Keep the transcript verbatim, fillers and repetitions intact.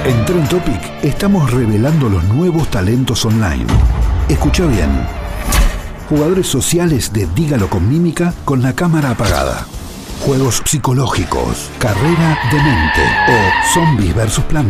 En Trend Topic estamos revelando los nuevos talentos online. Escucha bien. Jugadores sociales de Dígalo con Mímica con la cámara apagada. Juegos psicológicos, carrera de mente o zombies versus plantas.